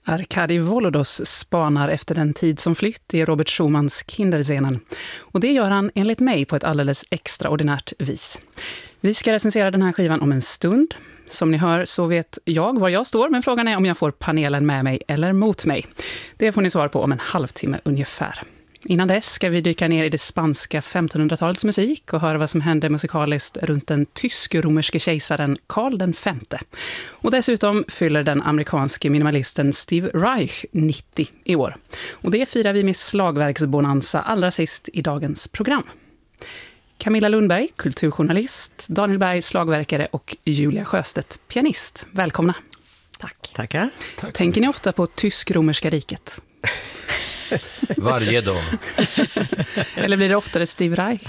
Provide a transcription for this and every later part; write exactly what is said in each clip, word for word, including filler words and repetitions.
Arkadi Volodos spanar efter den tid som flytt i Robert Schumans Kinderscenen. Och det gör han enligt mig på ett alldeles extraordinärt vis. Vi ska recensera den här skivan om en stund. Som ni hör så vet jag var jag står, men frågan är om jag får panelen med mig eller mot mig. Det får ni svar på om en halvtimme ungefär. Innan dess ska vi dyka ner i det spanska femtonhundratalets musik och höra vad som hände musikaliskt runt den tysk-romerske kejsaren Karl den femte. Och dessutom fyller den amerikanske minimalisten Steve Reich nittio i år. Och det firar vi med slagverksbonanza allra sist i dagens program. Camilla Lundberg, kulturjournalist, Daniel Berg, slagverkare och Julia Sjöstedt, pianist. Välkomna. Tack. Tackar. Tack. Tänker ni ofta på tysk-romerska riket? Varje dag. Eller blir det oftare Steve Reich?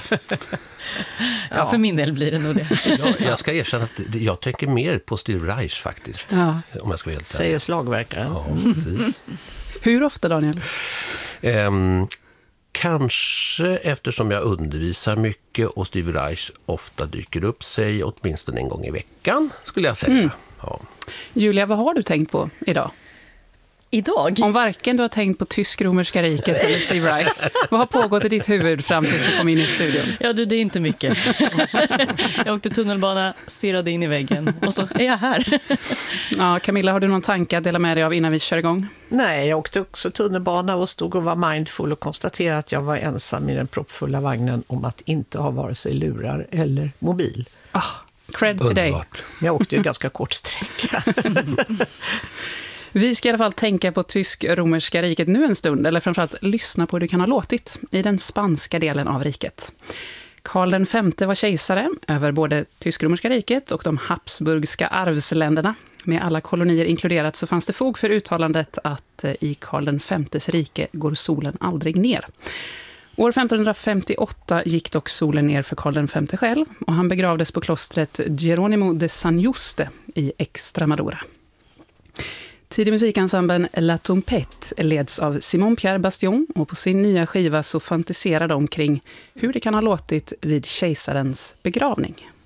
Ja, för min del blir det nog det. Jag, jag ska erkänna att jag tänker mer på Steve Reich faktiskt. Ja. Om jag ska vara helt Säger ärlig. slagverkaren. Ja, precis. Hur ofta, Daniel? Ehm, kanske eftersom jag undervisar mycket och Steve Reich ofta dyker upp sig åtminstone en gång i veckan, skulle jag säga. Mm. Ja. Julia, vad har du tänkt på idag? Idag? Om varken du har tänkt på tysk-romerska riket eller Steve Reich, vad har pågått i ditt huvud fram tills du kom in i studion? Ja, du, det är inte mycket. Jag åkte tunnelbana, stirrade in i väggen och så är jag här. Ja, Camilla, har du någon tanke att dela med dig av innan vi kör igång? Nej, jag åkte också tunnelbana och stod och var mindful och konstaterade att jag var ensam i den proppfulla vagnen om att inte ha vare sig lurar eller mobil. Ah, cred till dig. Underbart. Men jag åkte ju ganska kort sträcka. Vi ska i alla fall tänka på tysk-romerska riket nu en stund, eller framförallt lyssna på hur det kan ha låtit i den spanska delen av riket. Karl den femte var kejsare över både tysk-romerska riket och de habsburgska arvsländerna. Med alla kolonier inkluderat så fanns det fog för uttalandet att i Karl den femtes rike går solen aldrig ner. År femtonhundrafemtioåtta gick dock solen ner för Karl den femte själv och han begravdes på klostret Geronimo de San Juste i Extremadura. Tidig musikensemblen La Trompette leds av Simon Pierre Bastion och på sin nya skiva så fantiserar de kring hur det kan ha låtit vid kejsarens begravning.